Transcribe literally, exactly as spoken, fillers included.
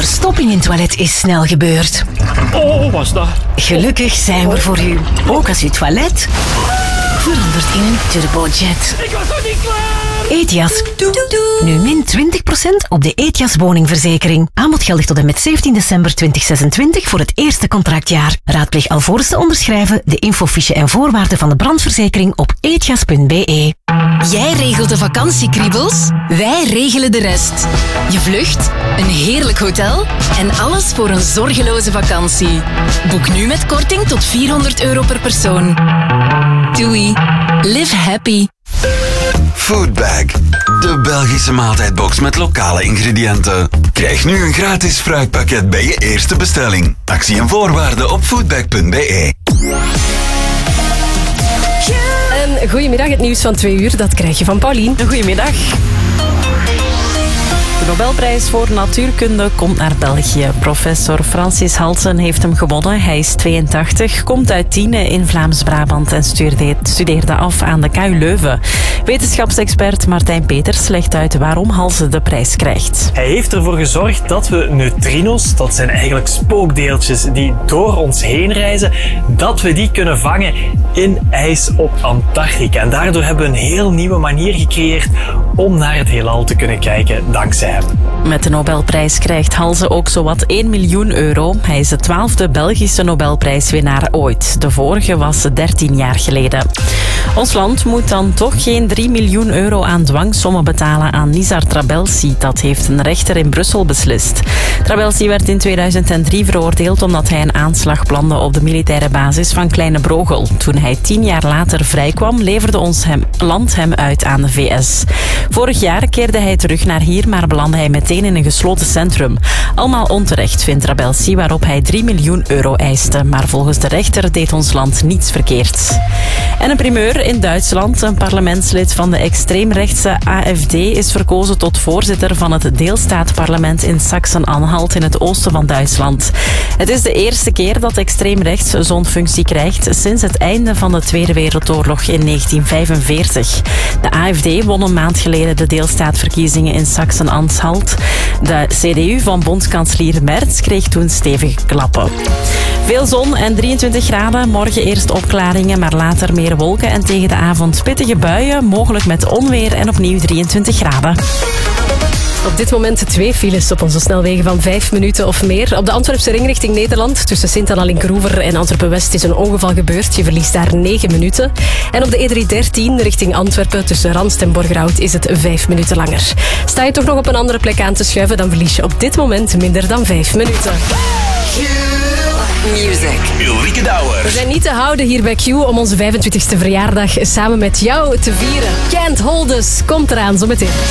verstopping in het toilet is snel gebeurd. Oh, wat is dat? Gelukkig zijn we er voor u. Ook als uw toilet verandert in een turbojet. Ik was nog niet klaar! Etias. Nu min twintig procent op de Etias woningverzekering. Aanbod geldig tot en met zeventien december tweeduizend zesentwintig voor het eerste contractjaar. Raadpleeg alvorens te onderschrijven de infofiche en voorwaarden van de brandverzekering op etias punt b e. Jij regelt de vakantiekriebels, wij regelen de rest. Je vlucht, een heerlijk hotel en alles voor een zorgeloze vakantie. Boek nu met korting tot vierhonderd euro per persoon. Doei. Live happy. Foodbag, de Belgische maaltijdbox met lokale ingrediënten. Krijg nu een gratis fruitpakket bij je eerste bestelling. Actie en voorwaarden op foodbag punt b e. En goedemiddag, het nieuws van twee uur, dat krijg je van Paulien. Goedemiddag. De Nobelprijs voor natuurkunde komt naar België. Professor Francis Halsen heeft hem gewonnen. Hij is tweeëntachtig, komt uit Tiene in Vlaams-Brabant en studeerde af aan de K U Leuven. Wetenschapsexpert Martijn Peters legt uit waarom Halsen de prijs krijgt. Hij heeft ervoor gezorgd dat we neutrinos, dat zijn eigenlijk spookdeeltjes die door ons heen reizen, dat we die kunnen vangen in ijs op Antarctica. En daardoor hebben we een heel nieuwe manier gecreëerd om naar het heelal te kunnen kijken dankzij hem. Met de Nobelprijs krijgt Halsen ook zowat één miljoen euro. Hij is de twaalfde Belgische Nobelprijswinnaar ooit. De vorige was dertien jaar geleden. Ons land moet dan toch geen drie miljoen euro aan dwangsommen betalen aan Nizar Trabelsi. Dat heeft een rechter in Brussel beslist. Trabelsi werd in tweeduizend drie veroordeeld omdat hij een aanslag plande op de militaire basis van Kleine Brogel. Toen hij tien jaar later vrijkwam, leverde ons hem, land hem uit aan de V S. Vorig jaar keerde hij terug naar hier, maar belandde hij meteen in een gesloten centrum. Allemaal onterecht, vindt Trabelsi, waarop hij drie miljoen euro eiste. Maar volgens de rechter deed ons land niets verkeerd. En een primeur in Duitsland. Een parlementslid van de extreemrechtse A F D is verkozen tot voorzitter van het deelstaatparlement in Sachsen-Anhalt in het oosten van Duitsland. Het is de eerste keer dat extreemrechts zo'n functie krijgt sinds het einde van de Tweede Wereldoorlog in negentien vijfenveertig. De A F D won een maand geleden de deelstaatverkiezingen in Sachsen-Anhalt. De C D U van bondskanselier Merz kreeg toen stevige klappen. Veel zon en drieëntwintig graden. Morgen eerst opklaringen, maar later meer wolken en tegen de avond pittige buien, mogelijk met onweer en opnieuw drieëntwintig graden. Op dit moment twee files op onze snelwegen van vijf minuten of meer. Op de Antwerpse ring richting Nederland, tussen Sint-Anna-Linkeroever en Antwerpen-West is een ongeval gebeurd. Je verliest daar negen minuten. En op de E drie dertien richting Antwerpen, tussen Ranst en Borgerhout, is het vijf minuten langer. Sta je toch nog op een andere plek aan te schuiven, dan verlies je op dit moment minder dan vijf minuten. Music. Ulrike Douwer. We zijn niet te houden hier bij Q om onze vijfentwintigste verjaardag samen met jou te vieren. Can't Hold Us komt eraan zometeen.